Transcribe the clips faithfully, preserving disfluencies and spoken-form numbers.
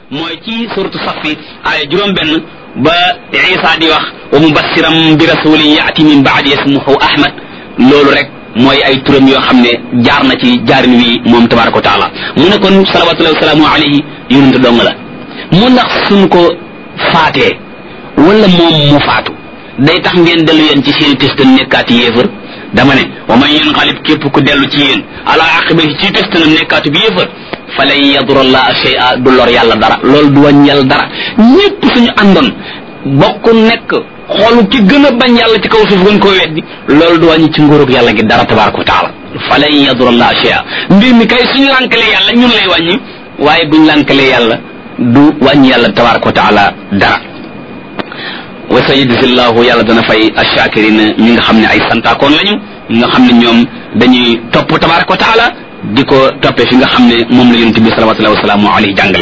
mooy ci suratu safi aaya juróom benn ba Isa di wax wa mubassiram bi rasulin yaati min baadi ismuhu ahmad loolu rek mooy ay turam yoo xam ne jaar na ci jaarin wi moom tabaraka wa taala mu ne kon salawatullahi wa salaamu alayhi yonent dong la mu ndax suñ ko faatee wala moom mu faatu day tax ngeen dellu yéen ci seeni testan nekkaati yéefar dama ne wa man yanqalib képp ku dellu ci yéen ala aqibihi ci testanam nekkaatu bi yéefar falan yadurra allaha shay'a du lor yàlla dara loolu du wàññi yàlla dara ñépp suñu àndoon bokk nekk xoolu ki gën a bañ yàlla ci kaw suuf gën koo weddi loolu du wàññi ci nguurug yàlla gi dara tabaraka wa taala falan yadurra allaha shay'a mbir mi kay suñu lànkalee yàlla ñun lay wàññi waaye buñ lànkalee yàlla du wàññi yàlla tabaraka wa taala dara wa sayajzillahu yàlla dana fay ashakirina ñi nga xam ne ay santaakoon lañu ñi nga xam ne ñoom dañuy topp tabaraka wa taala di ko toppee fi nga xam ne moom la yonent bi salawatullahi wa salaamu alayhi jàngale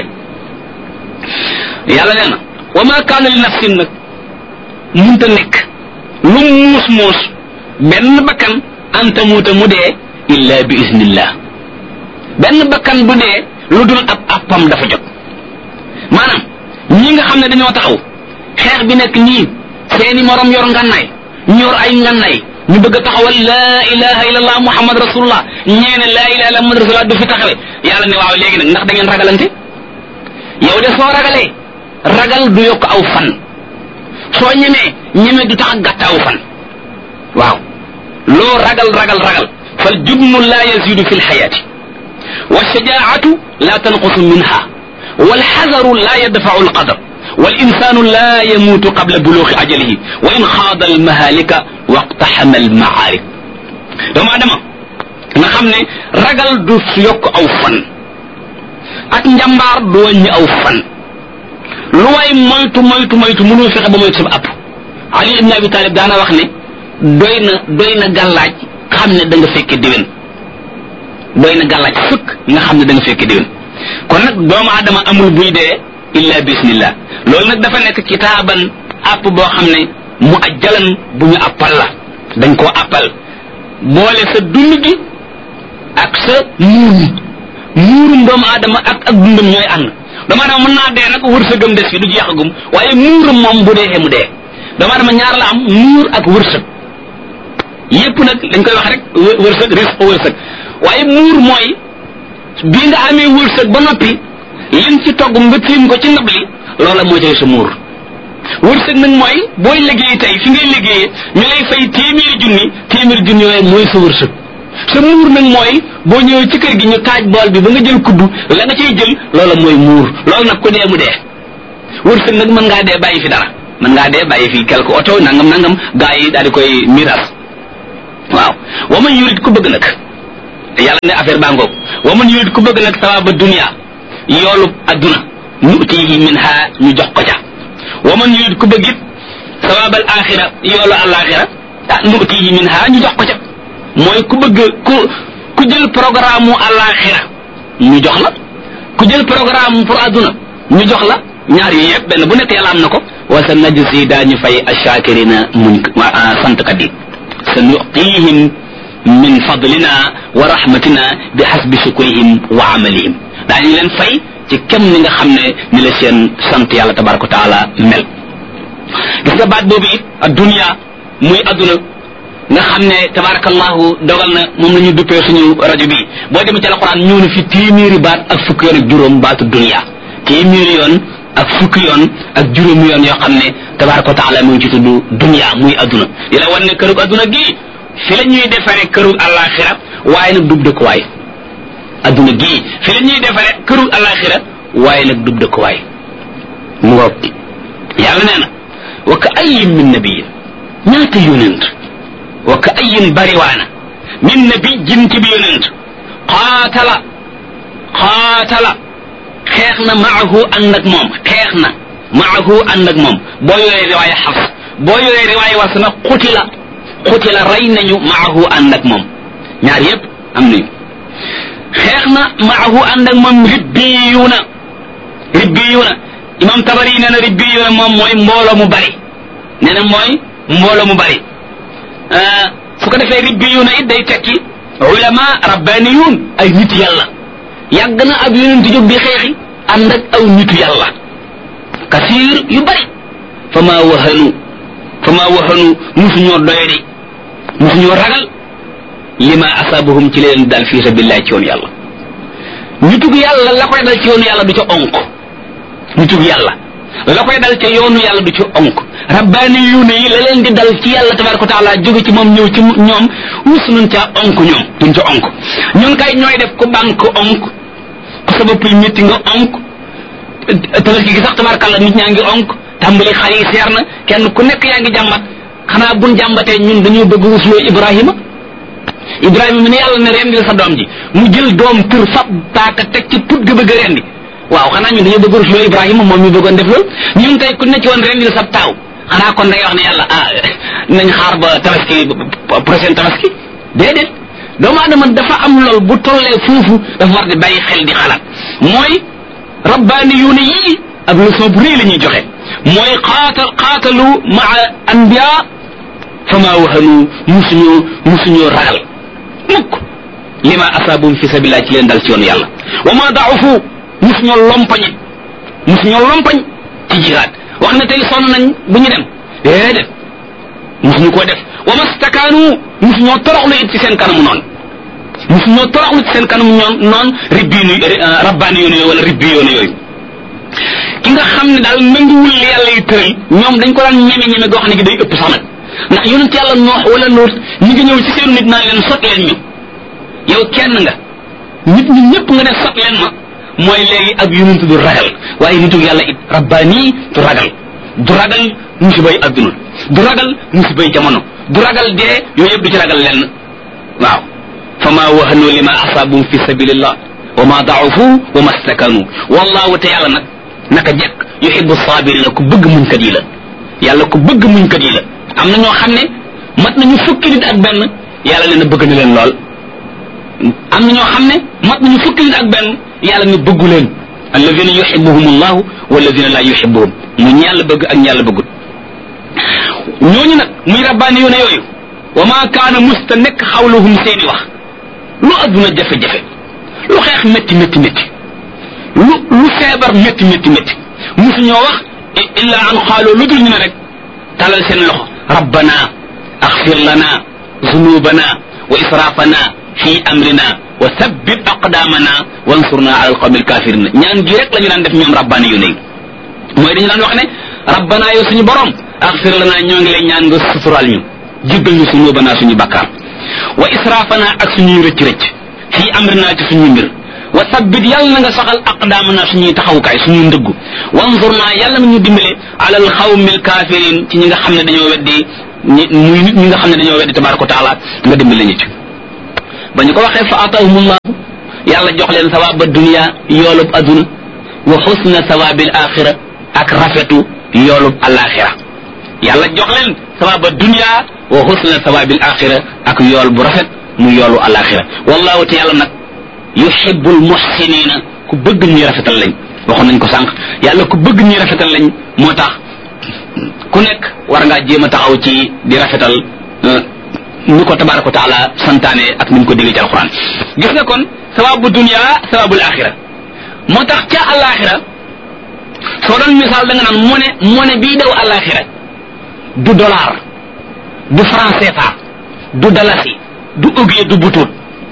yàlla nee na wa ma kaana li nafsin nag munta nekk lu muus muus benn bakkan anta muuta mu dee illa bi iznillah benn bakkan bu dee lu dul ab appam dafa jot maanaam ñi nga xam ne dañoo taxaw xeex bi nekk nii seeni morom yor ngànnaay ñor ay ngànnaay ñu bëgg a taxawal laa ilaha illallah muhammad rasulullah ñeene laa ilaha illallah muhammad rasulullah du fi taxawe yàlla ne waaw léegi nag ndax da ngeen ragalante yow de soo ragalee ragal du yokk aw fan soo ñemee ñeme du tax a gàtt aw fan waaw loo ragal ragal ragal fal jubnu la yazidu fi lxayaati wa shajaatu la tanqusu minha wal xazaru la yadfau alqadar wal insanu la yamuutu qabla buluuxi ajalihi wa in xaada almahalika waqtaxama almaarik doomu adama nga xam ne ragal du yokk aw fan ak njàmbaar du wàññi aw fan lu waay moytu moytu moytu mënoo fexe ba moytu sa app Ali ibn Abi Talib daana wax ne doy na doy na gàllaaj xam ne da nga fekke déwén doy na gàllaaj fukk nga xam ne da nga fekke déwén kon nag doomu adama amul buy dee illa bismillah loolu nag dafa nekk kitaaban app boo xam ne mu ajjalan bu ñu appal la dañ koo appal boole sa dund gi ak sa muur mi muurum doomu aadama ak ak dundam ñooy ànd doomu aadama mën naa dee nag wërsëgam des fi du jeexagum waaye muuram moom bu dee mu dee doomu aadama ñaar la am muur ak wërsëg yépp nag dañ koy wax rek wërsëg risque wërsëg waaye muur mooy bi nga amee wërsëg ba noppi liñ ci togg nga tiim ko ci ndab li loola moo cay sa muur wërsëg nag mooy booy liggéey tey fi ngay liggéeyee ñu lay fay téeméeri junni téeméeri junni yooyu mooy sa wërsëg sa muur nag mooy boo ñëwee ci kër gi ñu taaj bool bi ba nga jël kuddu la nga cay jël loola mooy muur loolu nag ku dee mu dee wërsëg nag mën ngaa dee bàyyi fi dara mën ngaa dee bàyyi fi quelque oto nangam nangam gaa yi daal di koy miiras waaw wa man yurid ku bëgg nag yàlla ne affaire baa ngoog wa man yurid ku bëgg nag sawaaba dunya yoolu adduna nu'tihi minha ñu jox ko ca wa man yurid ku bëgg it sawaabal axira yoolu alaxira ah nu'tihi minha ñu jox ko ca mooy ku bëgg ku ku jël programme mu alaxira ñu jox la ku jël programme pour adduna ñu jox la ñaar yi yëpp benn bu nekk yàlla am na ko wa sa najzi daañu fay ashakirina muñ santkat yi sa nu'tihim min fadlina wa rahmatina bi hasbi shukrihim wa amalihim daañu leen fay ci kem ni nga xam ne ni la seen sant yàlla tabaraka wa taala mel gis nga baat boobu it addunya muy adduna nga xam ne tabarakallahu dogal na moom la ñu duppee suñu rajo bi boo demee ci alquran ñëw na fi téeméeri baat ak fukki yoon ak juróom baatu dunya téeméeri yoon ak fukki yoon ak juróomi yoon yoo xam ne tabaraka wa taala mu ngi ci tudd dunya muy adduna di la wan ne kërug adduna gi fi la ñuy defaree kërug alaxira waaye nag dub dëkkuwaay adduna gii fi la ñuy defaree kërug alaxira waaye nag dub dëkkuwaay mu ngoog yàlla nee na wa ka ayyin min nabiyin ñaata yonent wa ka ayyin bariwaana min nabiyyin ci bi yonent qaatala qaatala xeex na maahu ànd ak moom xeex na maahu ànd ak moom boo yoree riwaaya xaf boo yoree riwaaya was na xutila xutila rey nañu maahu ànd ak moom ñaar yépp am nañu xeex na maahu ànd ak moom ribbiyuuna ribbiyuuna imam Tabari nee na ribbiyuuna moom mooy mbooloo mu bari nee na mooy mbooloo mu bari su ko defee ribbiyuuna it day tekki ulama rabbaniyuun ay nit yàlla yàgg na ab yonent jóg di xeexi ànd ak aw nitu yàlla kasiir yu bari fa maa wahanu fa maa wahanu musuñoo doyadi musuñoo ragal lima asaabahum ci leen dal fii sabilillah ci yoon yàlla nitug yàlla la koy dal ci yoonu yàlla du ca onk nitug yàlla la koy dal ca yoonu yàlla du ci onk rabbaani yuune yi la leen di dal ci yàlla tabaraka wa taala jóge ci moom ñëw ci ñoom mus nuñ caa onk ñoom duñ ca onk ñun kay ñooy def ku bank onk ku sa bopp yi métti nga onk tabaski gi sax tabarakàlla nit ñaa ngi onk tàmbali xar yi seer na kenn ku nekk yaa ngi jàmbat xanaa buñ jàmbatee ñun dañoo bëgg rusloo Ibrahima Ibrahima mi ne yàlla ne rendi sa doom ji mu jël doom tër fab paaka teg ci put ga bëgg a rendi waaw xanaa ñun dañoo bëgg rusloo Ibrahima moom mi bëggoon def loolu ñun tey ku ne ci woon rendi sa taaw xanaa kon day wax ne yàlla ah nañ xaar ba tabaski prochaine tabaski déedéet doomu aadama dafa am lool bu tollee foofu dafa war di bàyyi xel di xalaat mooy rabbaani yuune yii ab leçon bu rëy la ñuy joxe mooy xaatal xaatalu maa anbiya fa maa wahanu musuñoo musuñoo ragal mukk lima asaabum fi sabilillah ci leen dal ci yoonu yàlla wa ma da'ufu musuñoo lompañe musuñoo lompañ ci jihaad wax ne tey sonn nañ bu ñu dem déedéet musuñu koo def wa mastakaanu musuñoo toroxlu it ci seen kanamu noonu musuñoo toroxlu ci seen kanamu ñoom noonu ribbiinu rabbaani yoonu yooyu wala ribbi yoonu yooyu ki nga xam ne daal nanguwul li yàlla yi tëral ñoom dañ ko daan ñeme ñeme goo xam ne gi day ëpp sax nag ndax yonent yàlla noox wala Luut ñi ngi ñëw ci seen nit naan leen sot leen ñu yow kenn nga nit ñi ñëpp nga ne sot leen ma mooy léegi ab yonent du ragal waaye nitu yàlla it rabbaani du ragal du ragal musibay adduna du ragal musibay jamono du ragal dee yooyu yëpp du ci ragal lenn waaw fa ma wahanu lima asaabum fi sabilillah wa ma da'ufu wa ma stakanu wallahu te yàlla nag naka jekk yuhibbu sabirina ku bëgg muñkat yi la yàlla ku bëgg muñkat yi la am na ñoo xam ne mat nañu fukki nit ak benn yàlla leen a bëgg na leen lool am na ñoo xam ne mat nañu fukki nit ak benn yàlla ne bëggu leen alladina yuhibbuhum allahu walladina la yuhibbuhum mu ñu yàlla bëgg ak ñu yàlla bëggut ñooñu nag muy rabbaani yoone yooyu wa ma kaana musta nekk xawluhum seeni wax lu adduna jafe-jafe lu xeex métti métti métti lu lu feebar métti métti métti musu ñoo wax illa an xaaloo lu dul ñu ne rek talal seen loxo rabbana axfir lana zunubana wa israfana fi amrina wa sabbit aqdamana wansurna ala alqawmi alkafirin ñaan gi rek la ñu daan def ñoom rabbaani yu ne mooy dañu daan wax ne rabbana yow suñu borom axfir lana ñoo ngi lay ñaan nga sutural ñu jéggal ñu zunubana suñu bakkaar wa israfana ak suñuy rëcc rëcc fi amrina ci suñuy mbir wa sabbit yàlla na nga saxal aqdaamana suñuy taxawukaay suñuy ndëggu wanzurna yàlla na ñu dimbale ala al xawmil kafirin ci ñi nga xam ne dañoo weddi ñi muy nit ñi nga xam ne dañoo weddi tabaraka wa taala nga dimbale ñu ci ba ñu ko waxee fa atahumullah yàlla jox leen sawaaba dunia yoolub aduna wa xusna sawaabil axira ak rafetu yoolub alaxira yàlla jox leen sawaaba dunia wa xusna sawaabil axira ak yool bu rafet mu yoolu alaxira wallahu te yàlla nag yuhibbul muhsinina ku bëgg ñuy rafetal lañ waxoon nañ ko sànq yàlla ku bëgg ñuy rafetal lañ moo tax ku nekk war ngaa jéem a taxaw ci di rafetal ni ko tabaraka wa taala santaane ak ni mu ko déggee ci alquran gis nga kon sawabu dunia sawabul axira moo tax ca alaxira soo doon misaal da nga naan mone mone bii daw alaxira du dollar du franc C F A du dalasi du ugie du butuut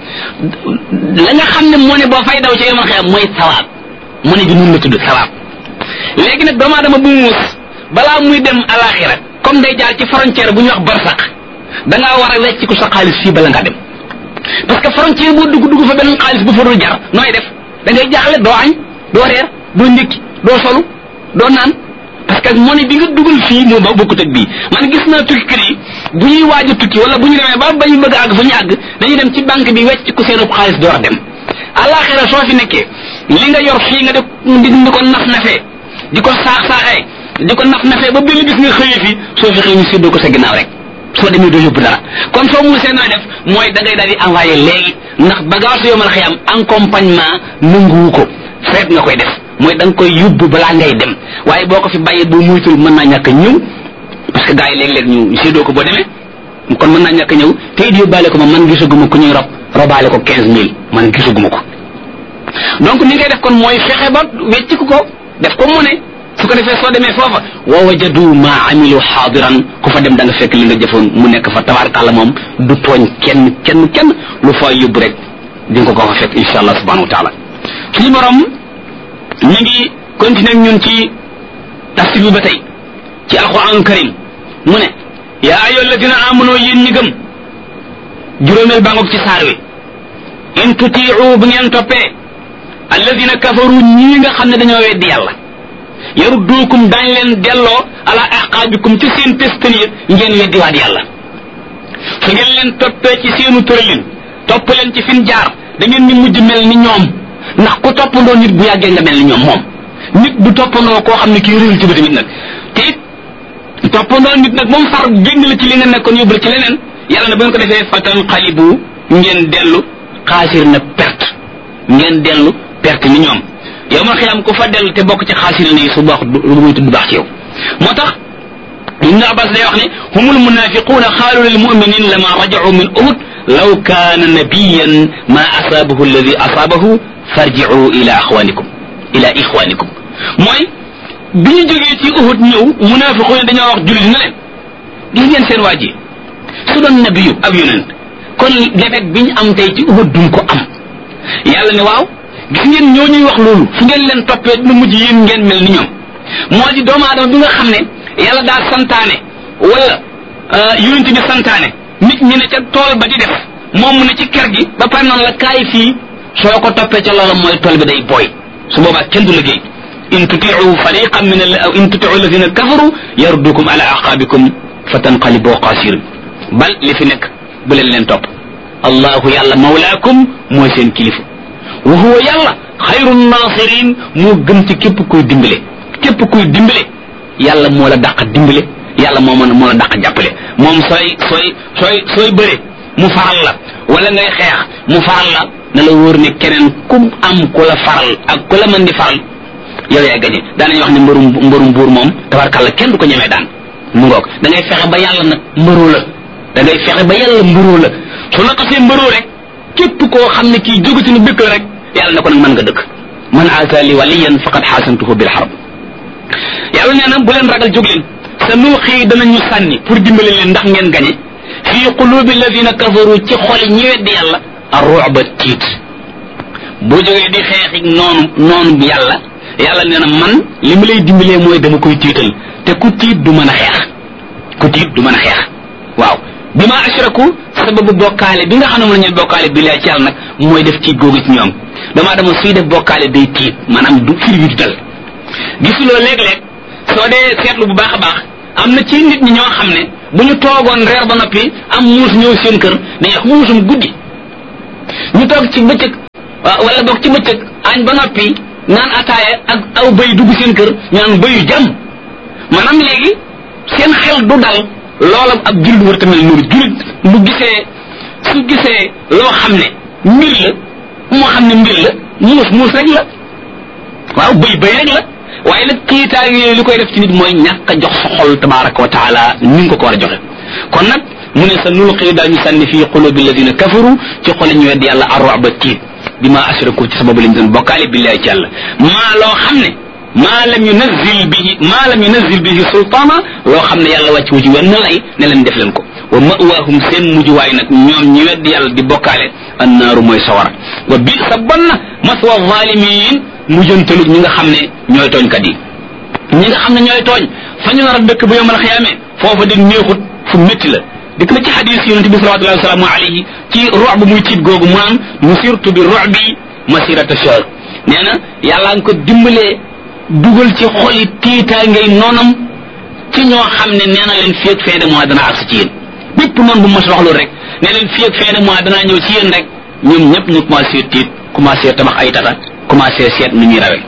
la nga xam ne moo ne boo fay daw ci yomal xiyam mooy sawaab mu ne bi nun la tudd sawaab léegi nag doomu aadama bu muus balaa muy dem alaxira comme day jaar ci frontière bu ñuy wax barsaq da ngaa war a wecc ko sa xaalis fii bala ngaa dem parce que frontière boo dugg dugg fa benn xaalis bu fa dul jar nooy def da ngay jaaxle doo añ doo reer doo ndékki doo solu doo naan parce que monnaie bi nga dugal fii moo ba bokkut ak bii man gis naa tukki kër yi bu ñuy waaj a tukki wala bu ñu demee ba ba ñu bëgg a àgg fa ñu àgg dañuy dem ci banque bi wecc ko seen xaalis door a dem alaxira soo fi nekkee li nga yor fii nga di di ko naf nafee di ko saax saaxee di ko naf nafee ba benn bis nga xëyee fi soo fi xëy ñu séddoo ko sa ginnaaw rek soo demee doo yóbbu dara kon soo muusee nooy def mooy da ngay daal di envoyé léegi ndax bagage yomal xiyam accompagnement nanguwu ko feet nga koy def mooy da nga koy yóbbu balaa ngay dem waaye boo ko fi bàyyee boo muytul mën naa ñàkk a ñëw parce que gars yi léeg-léeg ñu séddoo ko boo demee kon mën naa ñàkk a ñëw te it yóbbaale ko ma man gisaguma ku ñuy rob robaale ko quinze mille man gisaguma ko donc ni ngay def kon mooy fexe ba wecciku ko def ko mu ne su ko defee soo demee foofa wa wajadu ma amilu xaadiran ku fa dem da nga fekk li nga jëfoon mu nekk fa tabarakàlla moom du tooñ kenn kenn kenn lu fa yóbbu rek di nga ko ko fa fekk insha allah subhanahu wa taala suñu borom ñu ngi continuer ñun ci tafsir bi ba tey ci alquran karim mu ne yaa ayyuha alladina amanu yéen ñi gëm juróomeel bangoog ci saar wi in tutiicu bu ngeen toppee alladina kafaru ñii nga xam ne dañoo weddi yàlla yarudduukum dañ leen delloo ala aqaabikum ci seen testan yi ngeen weddiwaat yàlla su ngeen leen toppee ci seenu tëralin topp leen ci fin jaar da ngeen ni mujj mel ni ñoom ndax ku toppandoo nit bu yàggee nga mel ni ñoom moom nit du toppandoo koo xam ne kii réew ci ba tamit nag te it toppandoo nit nag moom far génn la ci li nga nekkoon yóbbu la ci leneen yàlla na bu ngeen ko defee fatan xalibu ngeen dellu xaasir na perte ngeen dellu perte ni ñoom yow ma xiyam ku fa dellu te bokk ci xaasir ni su baax lu muy tudd baax ci yow moo tax ibn abbas day wax ne humul munafiquuna xaalu lil muminin lama raja'u min uhud law kaana nabiyan ma asaabahu alladi asaabahu farji'u ila axwanikum ila ixwanikum mooy bi ñu jógee ci uhud ñëw munafiquuna dañoo wax jullit na leen gis ngeen seen waa ji su doon nabiyu ab yonent kon defet bi ñu am tey ci uhud duñ ko am yàlla ne waaw gis ngeen ñoo ñuy wax loolu fu ngeen leen toppee dina mujj yéen ngeen mel ni ñoom moo di doomu aadama bi nga xam ne yàlla daa santaane wala yonent bi santaane nit ñi ne ca tool ba di def moom mu ne ci kër gi ba pare noonu la kaay fii soo ko toppee ca loola mooy tool bi day booy su boobaa kenn du liggéey in tuti'u fariqan min al in tuti'u alladhina kafaru yardukum ala aqabikum fatanqalibu qasirin bal li fi nekk bu leen leen topp allahu yàlla mawlaakum mooy seen kilifa wa huwa yàlla xayru nasirin moo gën ci képp kuy dimbale képp kuy dimbale yàlla moo la dàq dimbale yàlla moo mën moo la dàq jàppale moom sooy sooy sooy sooy bëre mu faral la wala ngay xeex mu faral la na la wóor ne keneen kum am ku la faral ak ku la mën di faral yow yaa gañe daanañu wax ne mbërum mbërum buur moom tabarkàlla kenn du ko ñemee daan mu ngoog da ngay fexe ba yàlla nag mbëroo la da ngay fexe ba yàlla mbëroo la su la xasee mbëroo rek képp koo xam ne kii jógati na dëkk rek yàlla na ko nag mën nga dëkk man aatali waliyan faqad xaasantuhu bil harb yàlla nee na bu leen ragal jóg leen sa nul xii danañu sànni pour dimbali leen ndax ngeen gañe fii qulubi alladina kafaru ci xoli ñi weddi yàlla ar-ru'ba tiit boo jógee di xeexi noonu noonu bi yàlla yàlla nee na man li mu lay dimbalee mooy dama koy tiital te ku tiit du mën a xeex ku tiit du mën a xeex waaw bi ma ashraku sababu bokkaale bi nga xam ne moom la ñuy bokkaale bi lay ci yàlla nag mooy def ci googu ci ñoom damaa dama suy def bokkaale day tiit maanaam du fir wi du dal gisuloo léeg-léeg soo dee seetlu bu baax a baax am na ci nit ñi ñoo xam ne bu ñu toogoon reer ba noppi am muus ñëw seen kër dañuy wax muusum guddi ñu toog ci bëccëg wala boog ci bëccëg añ ba noppi naan ataaya ak aw bëy dugg seen kër ñu naan bëyu jàmm maanaam léegi seen xel du dal loolam ab jullit war tamit noonu jullit bu gisee su gisee loo xam ne mbir la moo xam ne mbir la muus muus rek la waaw bëy bëy rek la waaye nag kiitaay yooyu li koy def ci nit mooy ñàkk a jox sa xol tabaraka wa taala ni nga ko ko war a joxe kon nag mu ne sa nulqi daañu sànni fii qulubi alladina kafaru ci xoli ñu wedd yàlla ar-ru'ba tiit bi ma ashraku ci sababu lañ doon bokkaale billahi ci yàlla maa loo xam ne maa lam yunazil bihi maa lam yunazil bihi sultaana loo xam ne yàlla wàcc wu ci wenn lay ne leen def leen ko wa ma'waahum seen mujjuwaay nag ñoom ñi wedd yàlla di bokkaale annaaru mooy sawara wa bi sa bon na maswa zalimin mujjantalu ñi nga xam ne ñooy tooñkat yi ñi nga xam ne ñooy tooñ fa ñu nar a dëkk bu yomal xiyaame foofa di neexut fu métti la dikk na ci xadis yonente bi salawatullahi wasalaamu alayhi ci ru'b muy tiit googu mu naan nusirtu bi ru'bi masirata shahr nee na yàllaa nga ko dimbalee dugal ci xoli tiitaa ngay noonam ci ñoo xam ne nee na leen fii ak fin de mois dana agsi ci yéen bépp noonu bu mos wax loolu rek ne leen fii ak fin de mois danaa ñëw ci yéen rek ñoom ñëpp ñu commencé tiit commencé tabax ay tata commencé seet nu ñuy rawe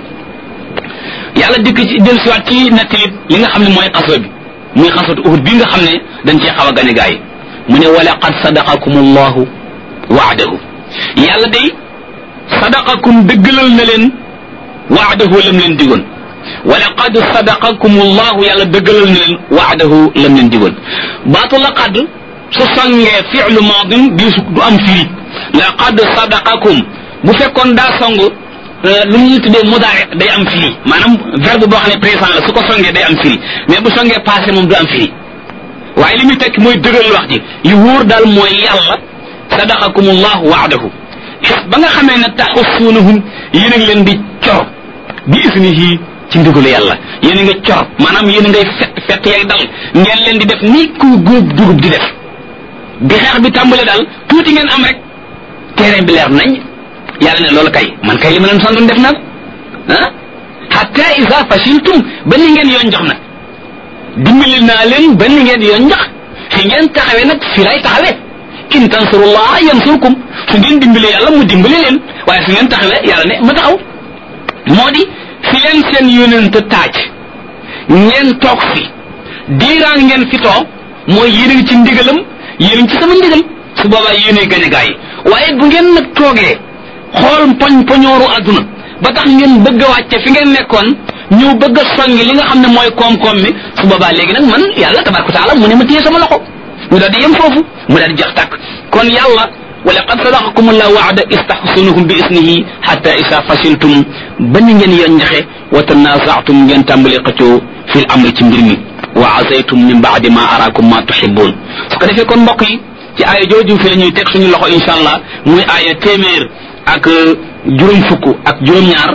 yàlla dikk ci del siwaat ci nettalit li nga xam ne mooy xaswa bi muy xaswatu Uhud bi nga xam ne dañ cee xaw a gañ a gaay mu ne wala qad sadaqakum allahu waadahu yàlla day sadaqakum dëggalal na leen waadahu lam leen digoon wala qad sadaqakum allahu yàlla dëggalal na leen waadahu lam leen digoon baatu la qad su songee fi'lu maadin di du am firi la qad sadaqakum bu fekkoon daa song lu ñuy tuddee mudaari day am firi maanaam verbe boo xam ne présent la su ko songee day am firi mais bu songee passé moom du am firi waaye li muy tekki mooy dëgëral wax ji li wóor daal mooy yàlla sadaqakumullahu wa'dahu ba nga xamee ne taxussuunahum yéen a ngi leen di cor bi isnihi ci ndigalu yàlla yéen a nga cor maanaam yéen a ngay fett fett yeeg dal ngeen leen di def ni ku góob dugub di def bi xeex bi tàmbale daal tuuti ngeen am rek terrain bi leer nañ yàlla ne loolu kay man kay li ma leen santoon def nag ah hatta isa fashiltum ba ni ngeen yoon jox nag dimbali naa leen ba ni ngeen yoon jox fi ngeen taxawee nag fi lay taxawee in tansurullah yansurkum su ngeen dimbali yàlla mu dimbali leen waaye su ngeen taxawee yàlla ne ma taxaw moo di fi leen seen yónent taaj ngeen toog fi diiraan ngeen fi toog mooy yéen a ngi ci ndigalam yéen a ngi ci sama ndigal su boobaa yéenay gañ a gaa yi waaye bu ngeen nag toogee xool poñ poñooru àdduna ba tax ngeen bëgg a wàcce fi ngeen nekkoon ñëw bëgg a songi li nga xam ne mooy koom-koom mi su boobaa léegi nag man yàlla tabaraka taala mu ne ma téye sama loxo mu daal di yem foofu mu daal di jeex tàkk kon yàlla wa laqad sadaqakum allahu wa'da istahsunuhum bi isnihi hatta isa fashiltum ba ni ngeen yoon njaxe wa tanaza'tum ngeen tàmbali xëccoo fil amri ci mbir mi wa asaytum min ba'di ma araakum ma tuhibbun su ko defee kon mbokk yi ci aaya jooju fi la ñuy teg suñu loxo insha allah muy aaya téeméer ak juróom fukk ak juróom-ñaar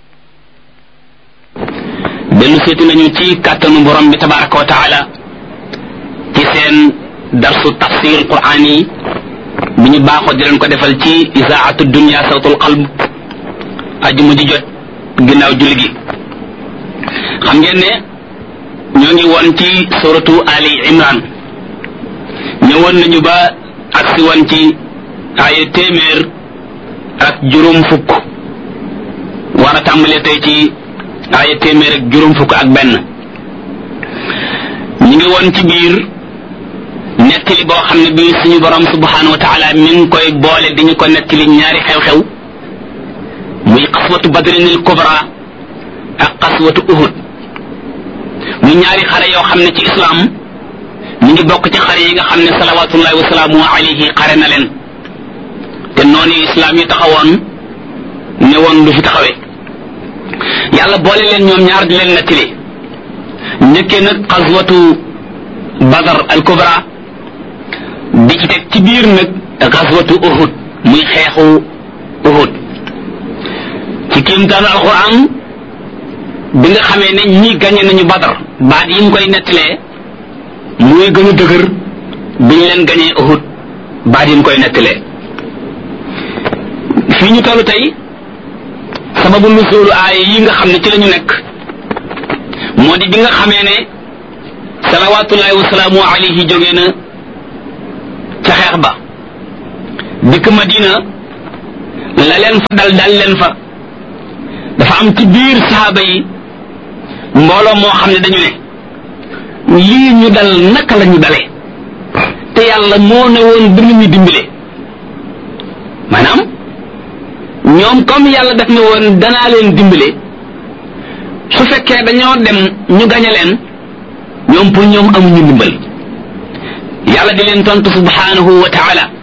dellu seeti nañu ci kàttanu borom bi tabaraka wa taala ci seen darsu tafsir qur'an yi bi ñu baaxoo di leen ko defal ci isaatu dunya sawtul qalb ajuma ji jot ginnaaw julli gi xam ngeen ne ñoo ngi woon ci suratu ali imran ñëwoon nañu ba agsi woon ci aaya téeméer ak juróom fukk war a tàmbalee tey ci aaya téeméer ak juróom fukk ak benn ñu ngi woon ci biir nettali boo xam ne bii suñu borom subhanahu wa taala mi ngi koy boole di ñu ko nettali ñaari xew-xew muy xaswatu badrinil kubra ak xaswatu uhud muy ñaari xare yoo xam ne ci islam mi ngi bokk ci xare yi nga xam ne salawatullahi wa salaamu alayhi xare na leen te noonu islam yi taxawoon ne woon du fi taxawee yàlla boole leen ñoom ñaar di leen nettali njëkkee nag xaswatu badar al kubra di ci teg ci biir nag xaswatu uhud muy xeexu uhud ci kiimtaanu alquran bi nga xamee ne ñi gañe nañu badar baat yi mu koy nettalee muy gën a dëgër biñ leen gañee uhud baat yi mu koy nettalee fii ñu tollu tey sababu nuzulu aaya yi nga xam ne ci lañu nekk moo di bi nga xamee ne salawatullahi wa salaamu alayhi jógee na ca xeex ba dëkk Madina la leen fa dal dal leen fa dafa am ci biir sahaaba yi mbooloo moo xam ne dañu ne lii ñu dal naka la ñu dalee te yàlla moo ne woon dina ñu dimbale maanaam ñoom comme yàlla def ne woon danaa leen dimbale su fekkee dañoo dem ñu gañe leen ñoom pour ñoom amuñu ndimbal yàlla di leen tontu subhanahu wa taala